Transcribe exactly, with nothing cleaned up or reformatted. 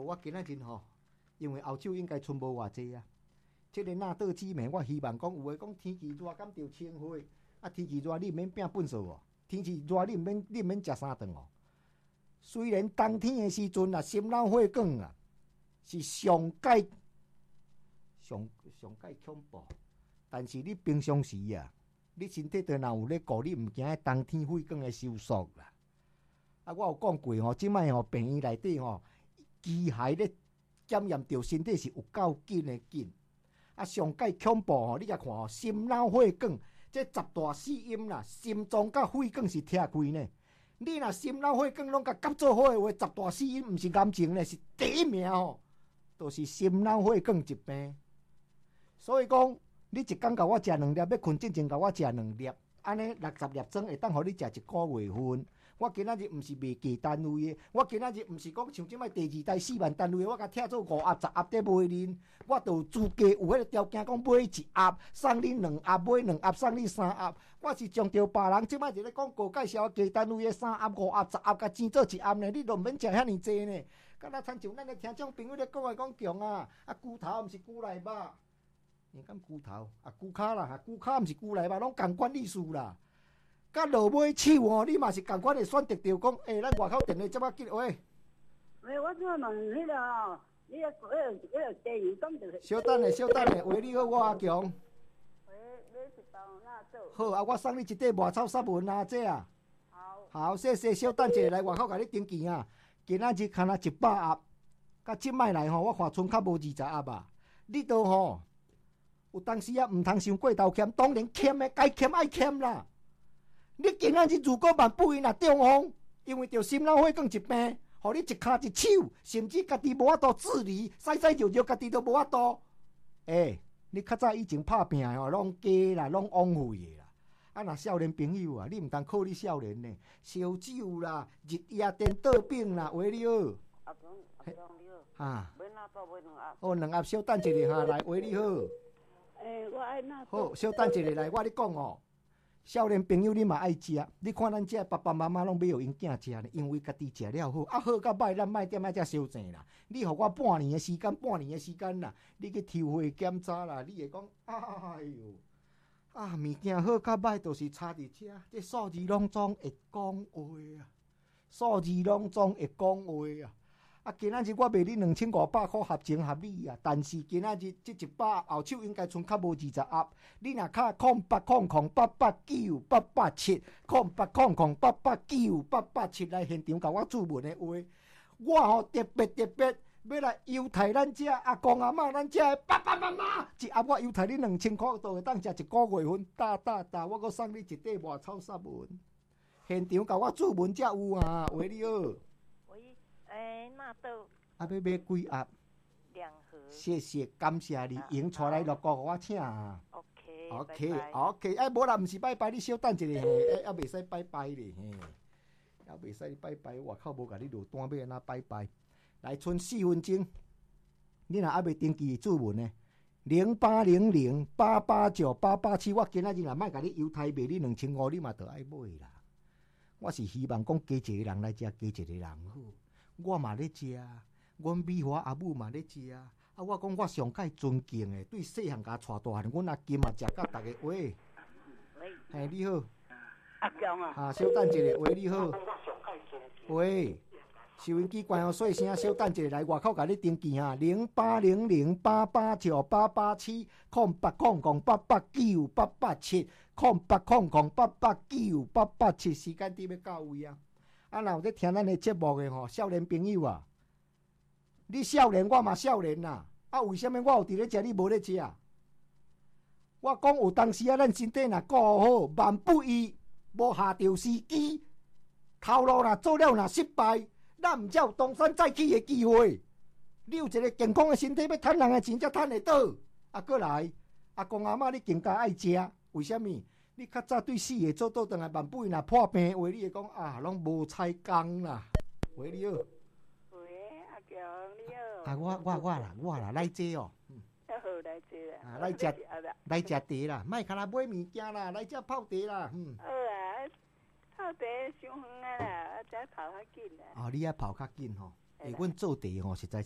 我今仔日吼，因为后手应该剩无偌济啊。这个纳豆姊妹，我希望讲有诶讲天气热，敢着清火。啊，天气热你毋免拼粪扫哦，天气热你毋免你毋免食三顿哦。虽然冬天诶时阵啊，心脑血管啊是上界上上界恐怖，但是你平常时啊，你身体都若有咧顾，你毋惊冬天血管诶收缩啦。啊，我有讲过吼，即摆吼病院内底吼，机械咧检验着身体是有够紧诶紧。啊，上界恐怖吼！你甲看吼，心脑血管这十大死因啦，心脏甲血管是拆开呢。你若心脑血管拢甲夹做好诶话，十大死因毋是癌症呢，是第一名吼，都是心脑血管疾病。所以讲，你一工甲我食两粒，要困之前甲我食两粒，安尼六十粒装会当互你食一个月份。我今仔日毋是卖价单位诶，我今仔日毋是讲像即摆第二代四万单位诶，我甲拆做五盒、十盒在卖恁，我都有资格有迄个条件讲买一盒送恁两盒，买两盒送恁三盒。我是将着别人即摆就咧讲高介绍价单位诶三盒、五盒、十盒，甲钱做一盒呢，你都毋免食遐尼济呢。敢若亲像咱咧听种朋友咧讲诶讲强啊，啊骨头毋是骨内肉，你讲骨头啊骨骹啦，啊骨骹毋是骨内肉，拢共管意思啦。甲落尾手哦，你嘛是共款会选择着讲，诶、欸，咱外口电话接啊紧喂。 喂，我怎问迄个哦，你个迄个迄个地理讲着。 小等下，小等下，喂，你好，我阿强。 喂，买一包纳豆。 好啊，我送你一袋麦草沙文啊，这啊。 好。 好，谢谢，小等者来外口甲你登记啊。今仔日看啊一百盒，甲即摆来吼，我看剩较无二十盒啊。你都吼，有当时啊，毋通伤过头欠，当然欠的该欠爱欠啦。你今仔日如果万不幸若中风，因为着心脑血管疾病，互你一骹一手，甚至家己无法度自理，使使尿尿家己都无法度。诶、欸，你较早以前拍拼的吼，拢假啦，拢枉费的啦。啊，若少年朋友啊，你毋通靠你少年呢，烧酒啦、日夜颠倒饼啦，喂你好。 阿公，阿公你好。啊。 买纳豆买两盒。 哦，两盒小等一下哈，来喂你好。 诶、欸，我爱纳豆。 好，小等一下来，我咧讲哦。少年朋友，你嘛爱食？你看咱这爸爸妈妈拢要互因囝食呢，因为家己食了好。啊好甲歹，咱莫点仔遮相争啦。你互我半年的时间，半年的时间啦，你去抽血检查啦，你会讲，哎哟，啊物件好甲歹，都是差伫遮。这数字拢总会讲话啊，数字拢总会讲话啊。啊，今仔日我卖你两千五百块合情合理啊，但是今仔日这一百后手应该剩较无二十盒。你若卡空八空空八八九八八七空八空空八八九八八七来现场甲我注文的话，我吼特别特别要来优待咱遮阿公阿嬷，咱遮的爸爸妈妈，一盒我优待你两千块，都会当食一个月份。大大大，我阁送你一袋麦草沙文，现场甲我注文才有啊，喂你好。 喂。诶，纳豆啊，要买几盒？ 两盒。 谢谢，感谢你，用带来乐高互我请啊。 OK，OK，OK。 哎，无啦，毋是拜拜，你稍等一下，哎，还袂使拜拜咧，嘿，还袂使拜拜，外口无甲你落单，要安怎拜拜？来，剩四分钟，你若还袂登记注文呢？零八零零八八九八八七，我今仔日若莫甲你犹太卖你两千五，你嘛着爱买啦。我是希望讲加一个人来食，加一个人好。我嘛咧食，阮美华阿母嘛咧食。啊，我讲我上界尊敬诶，对细汉甲带大汉，阮阿金嘛食甲逐个喂。喂。嘿，你好。 阿强啊。 啊，稍等一下，喂，你好。喂。收音机关好细声，稍等一下来外口甲你登记哈，零八零零八八九八八七空八空空八八九八八七空八空空八八九八八七，时间点要到位啊！啊，若有在听咱的节目的吼，少年朋友啊，你少年我嘛少年呐，啊，为什么我有伫咧食，你无咧食？我讲有当时啊，咱身体若顾好，万不依无下着时机，头路若做了若失败。咱毋才有东山再起的机会。你有一个健康的身体，要趁人的钱才趁得到。啊，过来，阿公阿嬷你更加爱食，为什么？你较早对死的做倒转来，万不若破病的话，你会讲啊，拢无采工啦。喂，你好。 喂，阿强你好。 啊，我我我啦，我啦，来坐哦。嗯。 好，来坐啦。 啊，来食，来食茶啦，莫看啦买物件啦，来食泡茶啦。嗯。 好啊。泡茶伤远啊啦，啊，再泡较紧啦。 哦，你爱泡较紧吼，诶，阮做茶吼实在。